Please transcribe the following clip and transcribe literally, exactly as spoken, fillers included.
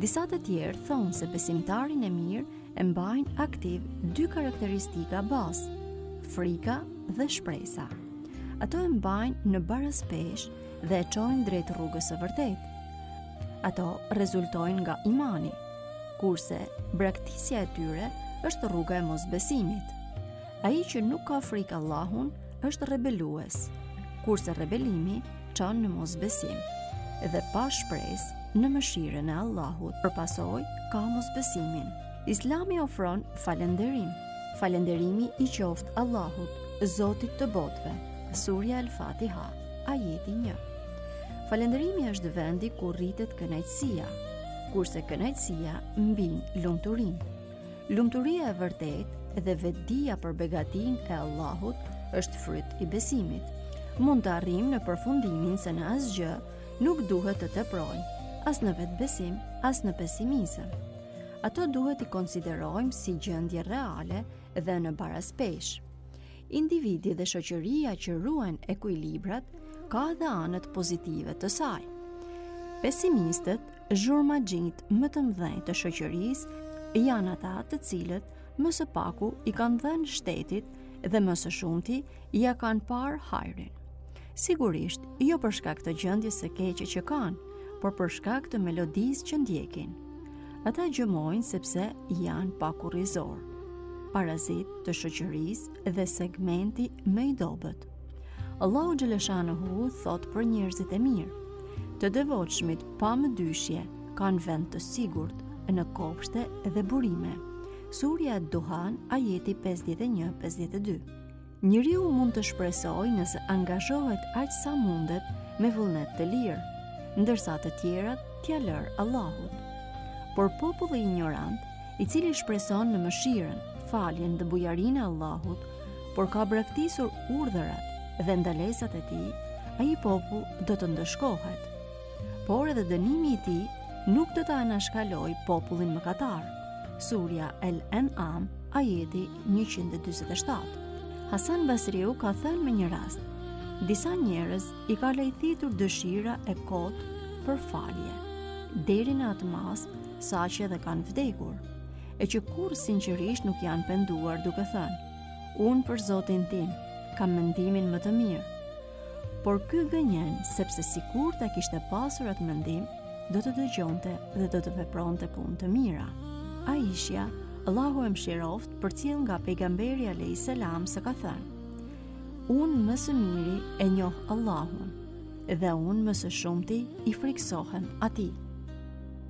Disa të tjerë thonë se besimtarin e mirë e mbajnë aktiv dy karakteristika bazë, frika dhe shpresa. Ato e mbajnë në baraspesh dhe e çojnë drejt rrugës së vërtetë. Ato rezultojnë nga imani, kurse braktisja e tyre është rruga e mosbesimit. Ai që nuk ka frikë Allahun është rebelues, kurse rebelimi çon në mosbesim, dhe pa shpresë në mëshirën e Allahut, përpasoj ka mosbesimin. Islami ofron falënderim. Falënderimi i qoftë Allahut, Zotit të botëve. Surja El-Fatiha, ajeti një. Falënderimi është vendi ku rritet kënaqësia, kurse kënaqësia mbin lumturinë. Lumturia e vërtetë dhe vetdia për begatinë e Allahut është fryt i besimit. Mund të arrijmë në përfundimin se në asgjë nuk duhet të teprojmë, as në vetë besim, as në pesimizëm. Ato duhet i konsiderojmë si gjendje reale dhe në baraspesh. Individi dhe shoqëria që ruajnë ekuilibrat ka dhe anët pozitive të saj. Pesimistët, zhurmaxhinjtë më të mëdhenj të shoqërisë, janë ata të cilët më së paku i kanë dhënë shtetit dhe më së shumti ja kanë parë hajrin. Sigurisht, jo për shkak të gjendjes së keqe që kanë, por për shkak të melodisë që ndjekin. Ata gjëmojnë sepse janë pakurrizor, parazit të shoqërisë dhe segmenti më i dobët. Allahu xhaleshanuhu thot për njerëzit e mirë: të devotshmit pa mëdyshje kanë vend të sigurt në kopshte dhe burime. Surja Duhan, ajeti pesëdhjetë e një pesëdhjetë e dy. Njeriu mund të shpresojë nëse angazhohet aq sa mundet me vullnet të lirë, ndërsa të tjerat t'ia lërë Allahut. Por populli ignorant, i cili shpreson në mëshirën, faljen dhe bujarinë e Allahut, por ka braktisur urdhërat dhe ndalesat e tij, ai popull do të ndëshkohet. Por edhe dënimi i tij nuk do të anashkaloj popullin mëkatar. Surja El-An'am, ajeti njëqind e dyzet e shtatë. Hasan Basriu ka thënë me një rast: disa njerëz i ka lejthitur dëshira e kotë për falje, deri në atë mas sa që edhe kanë vdekur, e që kur sinqerisht nuk janë penduar duke thënë: unë për Zotin tim kam mendimin më të mirë. Por ky gënjen sepse sikur ta kishte pasur atë mendim, do të dëgjonte dhe do të vepronte punë të mira. Aisha, Allahu e mëshiroft, përcjell nga pejgamberi alayhis salam se ka thënë: unë më së miri e njoh Allahun, dhe unë më së shumti i friksohem atij.